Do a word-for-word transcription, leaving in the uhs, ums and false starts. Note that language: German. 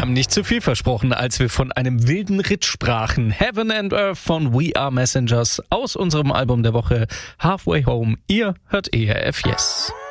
haben nicht zu viel versprochen, als wir von einem wilden Ritt sprachen. Heaven and Earth von We Are Messengers aus unserem Album der Woche Halfway Home. Ihr hört E R F Yes.